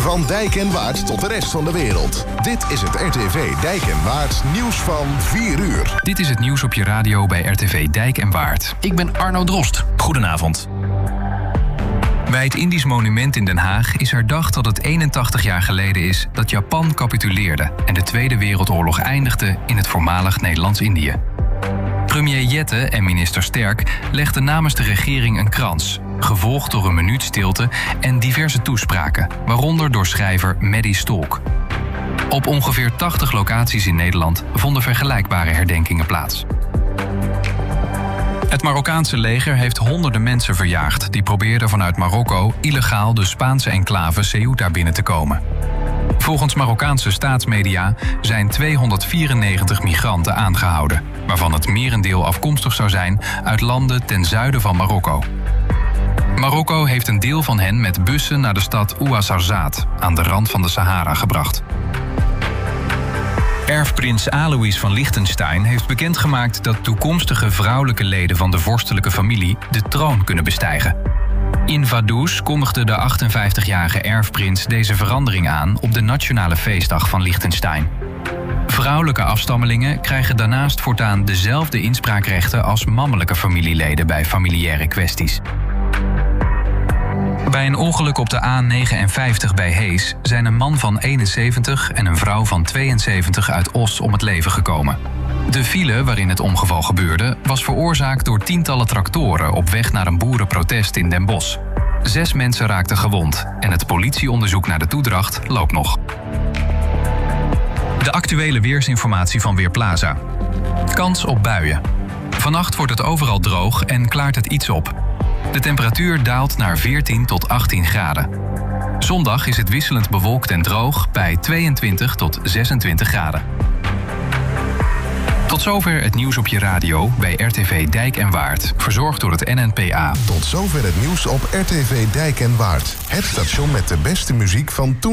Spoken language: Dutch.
Van Dijk en Waard tot de rest van de wereld. Dit is het RTV Dijk en Waard nieuws van 4 uur. Dit is het nieuws op je radio bij RTV Dijk en Waard. Ik ben Arno Drost. Goedenavond. Bij het Indisch Monument in Den Haag is herdacht dat het 81 jaar geleden is dat Japan capituleerde en de Tweede Wereldoorlog eindigde in het voormalig Nederlands-Indië. Premier Jette en minister Sterk legden namens de regering een krans, gevolgd door een minuut stilte en diverse toespraken, waaronder door schrijver Maddie Stolk. Op ongeveer 80 locaties in Nederland vonden vergelijkbare herdenkingen plaats. Het Marokkaanse leger heeft honderden mensen verjaagd die probeerden vanuit Marokko illegaal de Spaanse enclave Ceuta binnen te komen. Volgens Marokkaanse staatsmedia zijn 294 migranten aangehouden, waarvan het merendeel afkomstig zou zijn uit landen ten zuiden van Marokko. Marokko heeft een deel van hen met bussen naar de stad Ouarzazate aan de rand van de Sahara gebracht. Erfprins Alois van Liechtenstein heeft bekendgemaakt dat toekomstige vrouwelijke leden van de vorstelijke familie de troon kunnen bestijgen. In Vaduz kondigde de 58-jarige erfprins deze verandering aan op de nationale feestdag van Liechtenstein. Vrouwelijke afstammelingen krijgen daarnaast voortaan dezelfde inspraakrechten als mannelijke familieleden bij familiaire kwesties. Bij een ongeluk op de A59 bij Hees zijn een man van 71 en een vrouw van 72 uit Os om het leven gekomen. De file waarin het ongeval gebeurde was veroorzaakt door tientallen tractoren op weg naar een boerenprotest in Den Bosch. 6 mensen raakten gewond en het politieonderzoek naar de toedracht loopt nog. De actuele weersinformatie van Weerplaza. Kans op buien. Vannacht wordt het overal droog en klaart het iets op. De temperatuur daalt naar 14 tot 18 graden. Zondag is het wisselend bewolkt en droog bij 22 tot 26 graden. Tot zover het nieuws op je radio bij RTV Dijk en Waard, verzorgd door het NNPA. Tot zover het nieuws op RTV Dijk en Waard. Het station met de beste muziek van toen.